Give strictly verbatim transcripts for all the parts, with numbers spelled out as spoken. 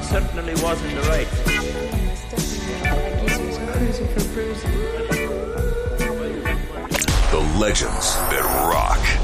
I certainly was in the right. Cruising for bruising. The legends that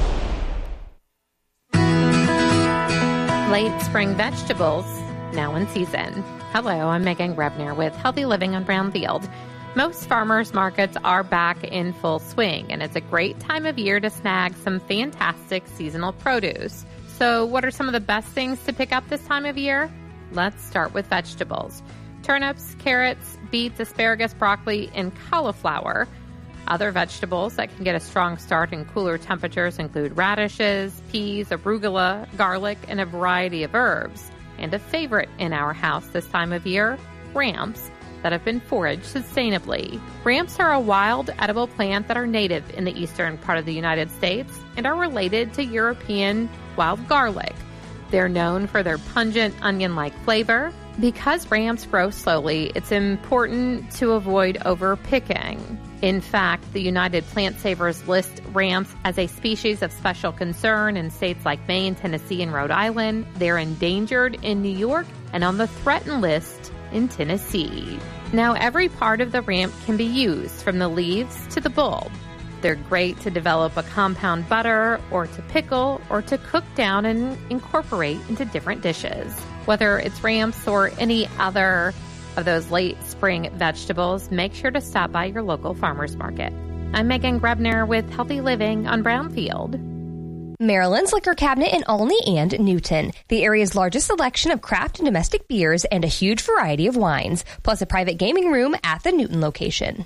rock. Late spring vegetables, now in season. Hello, I'm Megan Grebner with Healthy Living on Brownfield. Most farmers markets are back in full swing, and it's a great time of year to snag some fantastic seasonal produce. So what are some of the best things to pick up this time of year? Let's start with vegetables. Turnips, carrots, beets, asparagus, broccoli, and cauliflower. Other vegetables that can get a strong start in cooler temperatures include radishes, peas, arugula, garlic, and a variety of herbs. And a favorite in our house this time of year, ramps that have been foraged sustainably. Ramps are a wild, edible plant that are native in the eastern part of the United States and are related to European wild garlic. They're known for their pungent onion-like flavor. Because ramps grow slowly, it's important to avoid overpicking. In fact, the United Plant Savers list ramps as a species of special concern in states like Maine, Tennessee, and Rhode Island. They're endangered in New York and on the threatened list in Tennessee. Now, every part of the ramp can be used, from the leaves to the bulb. They're great to develop a compound butter, or to pickle, or to cook down and incorporate into different dishes. Whether it's ramps or any other of those late spring vegetables, make sure to stop by your local farmer's market. I'm Megan Grebner with Healthy Living on Brownfield. Maryland's Liquor Cabinet in Olney and Newton, the area's largest selection of craft and domestic beers and a huge variety of wines, plus a private gaming room at the Newton location.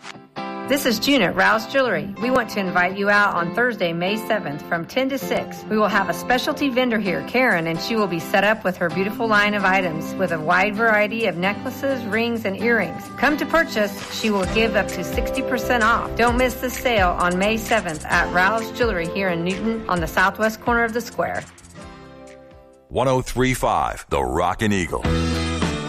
This is June at Rouse Jewelry. We want to invite you out on Thursday, May seventh from ten to six. We will have a specialty vendor here, Karen, and she will be set up with her beautiful line of items with a wide variety of necklaces, rings, and earrings. Come to purchase. She will give up to sixty percent off. Don't miss the sale on May seventh at Rouse Jewelry here in Newton on the southwest corner of the square. one oh three point five The Rockin' Eagle.